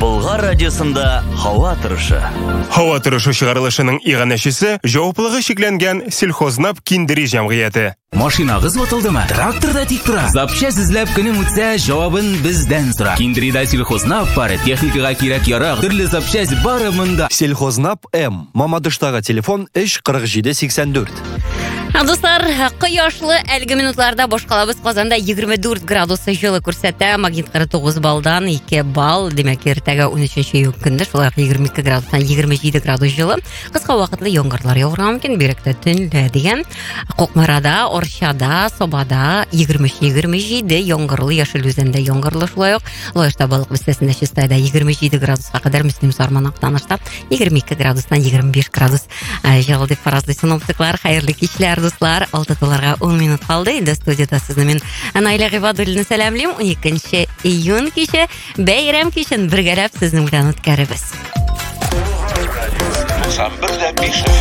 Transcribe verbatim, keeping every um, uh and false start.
Болгар радиосында һава торышы. Һава торышы чыгарылышының иганәчесе җаваплылыгы шикләнгән сельхознап киндери җәмгыяте. Машинагыз ватылдымы? Тракторда тик тора. Запчасть эзләп көнем үтсә, җавабын бездән сора. Киндрида сельхознап пары техникага кирәк ярак, төрле запчасть бары монда. Сельхознап М. Мамадыштагы телефон өч кырык җиде сиксән дүрт. Достар, кояшлы әлгі минутларда башкалабыз Казанда егерме дүрт градусы жылы күрсәтә, магнит кырык тугыз балдан ике балл, демәк иртәгә ун өченче июнь көнде шулай егерме ике градустан егерме җиде градус жылы. Кыска вакытлы яңгырлар явырга мөмкин, биректә төнлә дигән. Кукмарада, Орчада, Собада егерме өч егерме җиде, яңгырлы, Яшел үзәндә яңгырлы шулай ук. Лаешта балык бистәсендә Чистайда егерме җиде градуска кадәр, Мөслим Сарман Актанышта егерме ике градустан егерме биш градус җылы дип фаразлый синоптиклар. Хәерле кичләр, дуслар. Алты туларга ун минут калды. Инде студияда сезне мен Наиля Гыйбадуллина сәламлыйм. ун икенче июнь киче бәйрәм кичен бергәләп сезнең белән үткәрәбез.